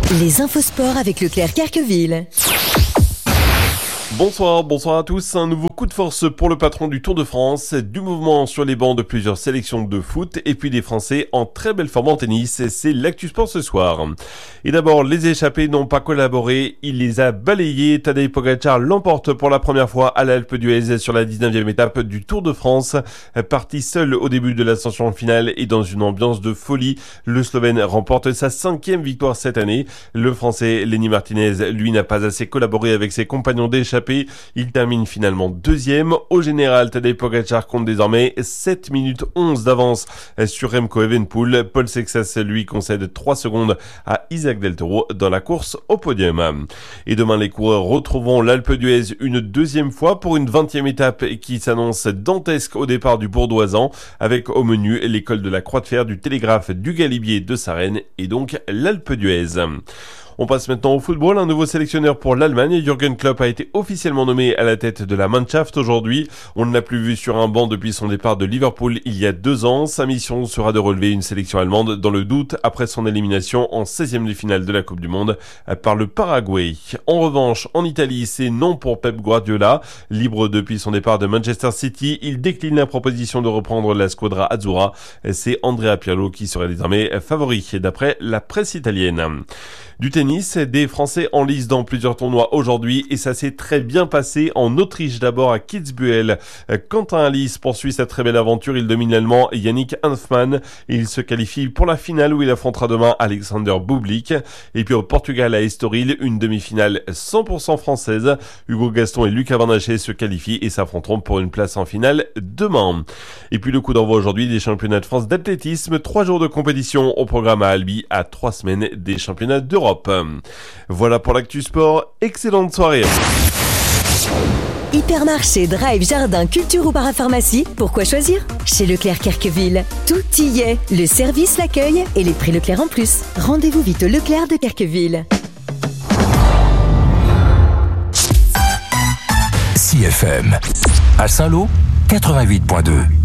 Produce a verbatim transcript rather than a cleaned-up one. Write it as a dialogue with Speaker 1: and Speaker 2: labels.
Speaker 1: Les infos sport avec Leclerc Carqueville.
Speaker 2: Bonsoir, bonsoir à tous. Un nouveau coup de force pour le patron du Tour de France, du mouvement sur les bancs de plusieurs sélections de foot et puis des Français en très belle forme en tennis. C'est l'actu sport ce soir. Et d'abord, les échappés n'ont pas collaboré, il les a balayés. Tadej Pogačar l'emporte pour la première fois à l'Alpe d'Huez sur la dix-neuvième étape du Tour de France. Parti seul au début de l'ascension finale et dans une ambiance de folie, le Slovène remporte sa cinquième victoire cette année. Le Français Lenny Martinez, lui, n'a pas assez collaboré avec ses compagnons d'échappée. Il termine finalement deuxième. Au général, Tadej Pogačar compte désormais sept minutes onze d'avance sur Remco Evenepoel. Paul Sexas, lui, concède trois secondes à Isaac Del Toro dans la course au podium. Et demain, les coureurs retrouveront l'Alpe d'Huez une deuxième fois pour une vingtième étape qui s'annonce dantesque au départ du Bourdoisan, avec au menu l'école de la Croix de Fer, du Télégraphe, du Galibier, de Sarenne et donc l'Alpe d'Huez. On passe maintenant au football. Un nouveau sélectionneur pour l'Allemagne, Jürgen Klopp, a été officiellement nommé à la tête de la Mannschaft aujourd'hui. On ne l'a plus vu sur un banc depuis son départ de Liverpool il y a deux ans. Sa mission sera de relever une sélection allemande dans le doute après son élimination en seizième de finale de la Coupe du Monde par le Paraguay. En revanche, en Italie, c'est non pour Pep Guardiola. Libre depuis son départ de Manchester City, il décline la proposition de reprendre la squadra azzurra. C'est Andrea Pirlo qui serait désormais favori d'après la presse italienne. Du tennis, des Français en lice dans plusieurs tournois aujourd'hui et ça s'est très bien passé en Autriche, d'abord à Kitzbühel. Quentin Halys poursuit sa très belle aventure, il domine l'Allemand Yannick Hanfmann et il se qualifie pour la finale où il affrontera demain Alexander Bublik. Et puis au Portugal à Estoril, une demi-finale cent pour cent française. Hugo Gaston et Lucas Van Haché se qualifient et s'affronteront pour une place en finale demain. Et puis le coup d'envoi aujourd'hui des championnats de France d'athlétisme, trois jours de compétition au programme à Albi, à trois semaines des championnats d'Europe. Voilà pour l'actu sport, excellente soirée.
Speaker 1: Hypermarché, drive, jardin, culture ou parapharmacie, pourquoi choisir? Chez Leclerc Carqueville, tout y est. Le service, l'accueil et les prix Leclerc en plus. Rendez-vous vite au Leclerc de Carqueville.
Speaker 3: C F M à Saint-Lô, quatre-vingt-huit point deux.